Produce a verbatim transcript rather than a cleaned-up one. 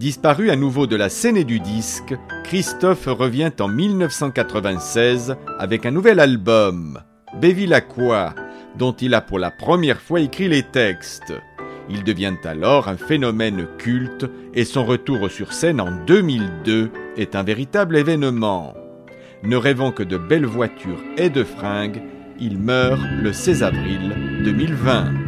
Disparu à nouveau de la scène et du disque, Christophe revient en mille neuf cent quatre-vingt-seize avec un nouvel album, Bevilacqua, dont il a pour la première fois écrit les textes. Il devient alors un phénomène culte et son retour sur scène en deux mille deux est un véritable événement. Ne rêvant que de belles voitures et de fringues, il meurt le seize avril deux mille vingt.